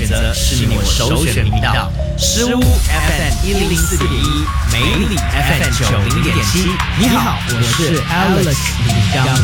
选择是你我首选频道，诗屋 FM 104.1，美里 FM 90.7。你好，我是 Alex 李刚。